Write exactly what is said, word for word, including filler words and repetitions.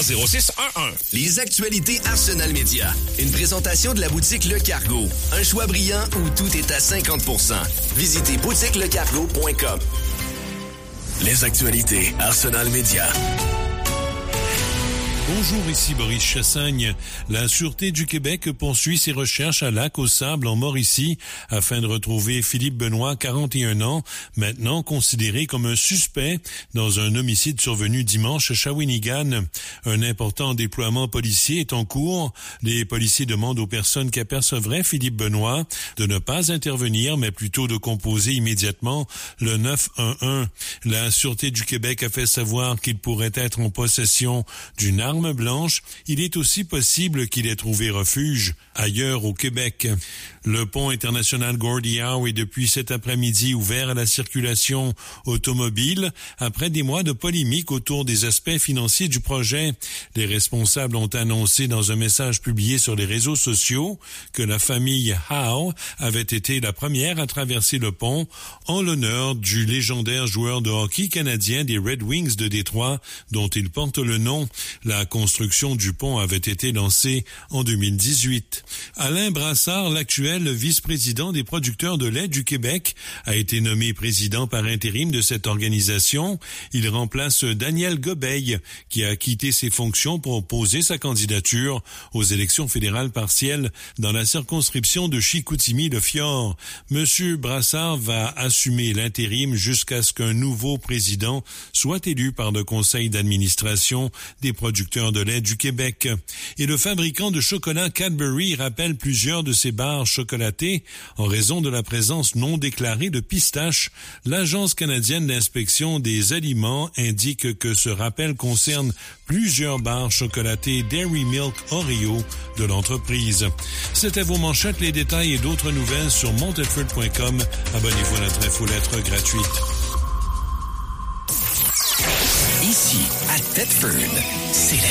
trois zéro six un un. Les actualités Arsenal Média. Une présentation de la boutique Le Cargo. Un choix brillant où tout est à cinquante pour cent. Visitez boutique le cargo point com. Les actualités Arsenal Média. Bonjour, ici Boris Chassagne. La Sûreté du Québec poursuit ses recherches à Lac-aux-Sables en Mauricie afin de retrouver Philippe Benoît, quarante et un ans, maintenant considéré comme un suspect dans un homicide survenu dimanche à Shawinigan. Un important déploiement policier est en cours. Les policiers demandent aux personnes qui apercevraient Philippe Benoît de ne pas intervenir, mais plutôt de composer immédiatement le neuf un un. La Sûreté du Québec a fait savoir qu'il pourrait être en possession d'une arme blanche. Il est aussi possible qu'il ait trouvé refuge ailleurs au Québec. Le pont international Gordie Howe est depuis cet après-midi ouvert à la circulation automobile après des mois de polémique autour des aspects financiers du projet. Les responsables ont annoncé dans un message publié sur les réseaux sociaux que la famille Howe avait été la première à traverser le pont en l'honneur du légendaire joueur de hockey canadien des Red Wings de Détroit dont il porte le nom. La construction du pont avait été lancée en deux mille dix-huit. Alain Brassard, l'actuel vice-président des producteurs de lait du Québec, a été nommé président par intérim de cette organisation. Il remplace Daniel Gobeil, qui a quitté ses fonctions pour poser sa candidature aux élections fédérales partielles dans la circonscription de Chicoutimi-le-Fjord. Monsieur Brassard va assumer l'intérim jusqu'à ce qu'un nouveau président soit élu par le conseil d'administration des producteurs de lait du Québec. Et le fabricant de chocolat Cadbury rappelle plusieurs de ses barres chocolatées en raison de la présence non déclarée de pistaches. L'Agence canadienne d'inspection des aliments indique que ce rappel concerne plusieurs barres chocolatées Dairy Milk Oreo de l'entreprise. C'était vos manchettes, les détails et d'autres nouvelles sur montedford point com. Abonnez-vous à notre infolettre gratuite. Ici, à Thetford, c'est la